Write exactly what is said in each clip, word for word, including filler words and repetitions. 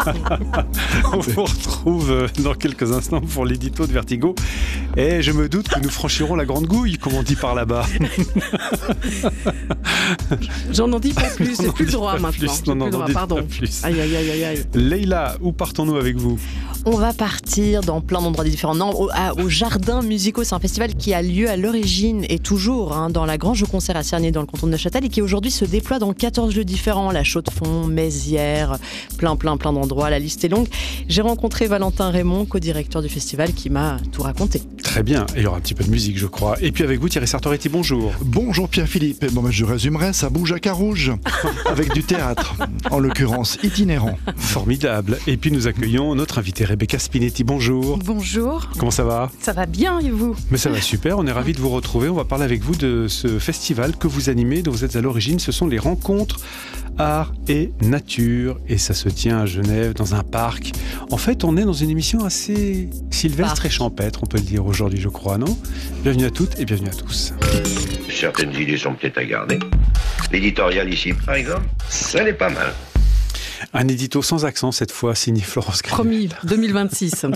On vous retrouve dans quelques instants pour l'édito de Vertigo. Et je me doute que nous franchirons la grande gouille, comme on dit par là-bas. J'en en dis pas plus, j'ai plus le droit maintenant. Plus, non, non, plus le droit, pardon. Plus. Aïe, aïe, aïe, aïe, aïe. Leïla, où partons-nous avec vous ? On va partir dans plein d'endroits différents. Non, au, à, au Jardin Musicaux, c'est un festival qui a lieu à l'origine et toujours hein, dans la Grange au Concert à Cernay dans le canton de Neuchâtel et qui aujourd'hui se déploie dans quatorze lieux différents. La Chaux-de-Fonds, Mézières, plein, plein, plein d'endroits. La liste est longue. J'ai rencontré Valentin Raymond, co-directeur du festival, qui m'a tout raconté. Très bien. Et il y aura un petit peu de musique, je crois. Et puis avec vous, Thierry Sartoretti, bonjour. Bonjour Pierre-Philippe. Bon, ben, je résumerai, ça bouge à Carouge. Avec du théâtre, en l'occurrence itinérant. Formidable. Et puis nous accueillons notre invitée Rebecca Spinetti. Bonjour. Bonjour. Comment ça va ? Ça va bien et vous ? Mais ça va super, on est ravis de vous retrouver. On va parler avec vous de ce festival que vous animez, dont vous êtes à l'origine. Ce sont les rencontres art et nature. Et ça se tient à Genève, dans un parc. En fait, on est dans une émission assez sylvestre parc. et champêtre, on peut le dire aujourd'hui, je crois, non ? Bienvenue à toutes et bienvenue à tous. Certaines idées sont peut-être à garder. L'éditorial ici, par exemple, ça n'est pas mal. Un édito sans accent cette fois, signé Florence Grivel. Promis, deux mille vingt-six.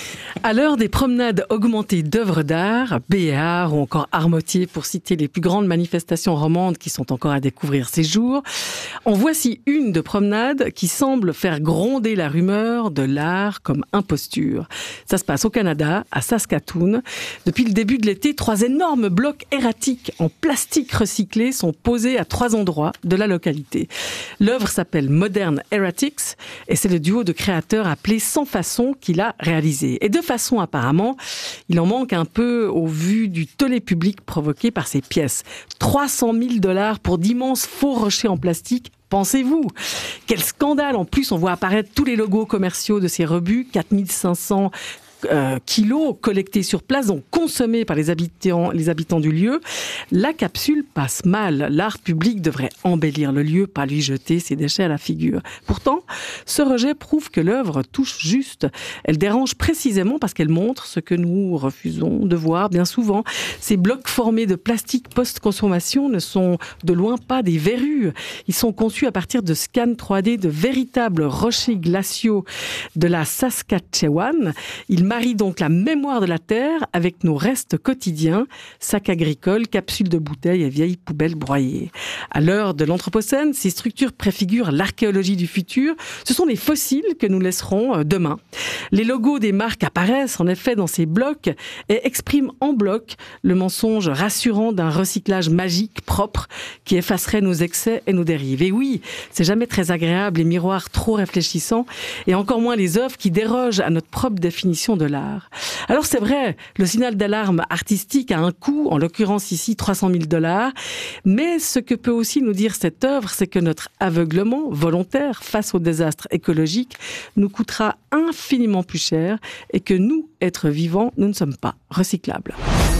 À l'heure des promenades augmentées d'œuvres d'art, Béart ou encore Armotier, pour citer les plus grandes manifestations romandes qui sont encore à découvrir ces jours, en voici une de promenade qui semble faire gronder la rumeur de l'art comme imposture. Ça se passe au Canada, à Saskatoon. Depuis le début de l'été, trois énormes blocs erratiques en plastique recyclé sont posés à trois endroits de la localité. L'œuvre s'appelle Modern Erratics et c'est le duo de créateurs appelé Sans Façon qui l'a réalisé. Et de façon apparemment, il en manque un peu au vu du tollé public provoqué par ces pièces. trois cent mille dollars pour d'immenses faux rochers en plastique. Pensez-vous ? Quel scandale ! En plus, on voit apparaître tous les logos commerciaux de ces rebuts, quatre mille cinq cents Euh, kilos collectés sur place, donc consommés par les habitants, les habitants du lieu. La capsule passe mal. L'art public devrait embellir le lieu, pas lui jeter ses déchets à la figure. Pourtant, ce rejet prouve que l'œuvre touche juste. Elle dérange précisément parce qu'elle montre ce que nous refusons de voir bien souvent. Ces blocs formés de plastique post-consommation ne sont de loin pas des verrues. Ils sont conçus à partir de scans trois D de véritables rochers glaciaux de la Saskatchewan. Ils marie donc la mémoire de la terre avec nos restes quotidiens, sacs agricoles, capsules de bouteilles et vieilles poubelles broyées. À l'heure de l'Anthropocène, ces structures préfigurent l'archéologie du futur. Ce sont des fossiles que nous laisserons demain. Les logos des marques apparaissent en effet dans ces blocs et expriment en bloc le mensonge rassurant d'un recyclage magique, propre, qui effacerait nos excès et nos dérives. Et oui, c'est jamais très agréable les miroirs trop réfléchissants et encore moins les œuvres qui dérogent à notre propre définition de l'art. Alors c'est vrai, le signal d'alarme artistique a un coût, en l'occurrence ici trois cent mille dollars, mais ce que peut aussi nous dire cette œuvre, c'est que notre aveuglement volontaire face au désastre écologique nous coûtera infiniment plus cher et que nous, êtres vivants, nous ne sommes pas recyclables.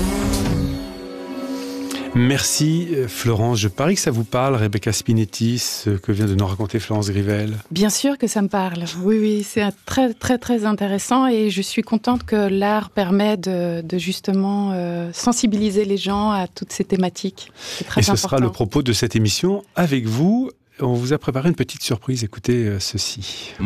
Merci Florence, je parie que ça vous parle, Rebecca Spinetti, ce que vient de nous raconter Florence Grivel. Bien sûr que ça me parle, oui, oui, c'est très très très intéressant et je suis contente que l'art permet de, de justement euh, sensibiliser les gens à toutes ces thématiques. C'est très et ce important. Sera le propos de cette émission avec vous. On vous a préparé une petite surprise, écoutez euh, ceci.